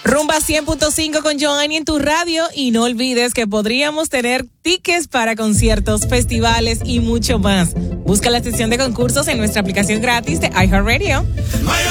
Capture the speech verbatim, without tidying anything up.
Rumba cien punto cinco con Joanny en tu radio, y no olvides que podríamos tener tickets para conciertos, festivales y mucho más. Busca la sección de concursos en nuestra aplicación gratis de iHeartRadio.